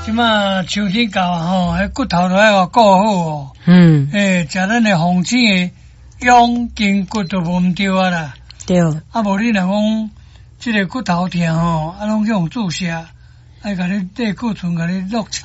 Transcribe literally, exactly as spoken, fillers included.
即马秋天到啊吼，迄骨头都要顾好哦。 嗯， 诶，食咱的红星的养筋骨都无毋对啊啦。 对， 啊，无你若讲即个骨头疼吼，啊，拢去用注射，爱甲你类固醇甲你落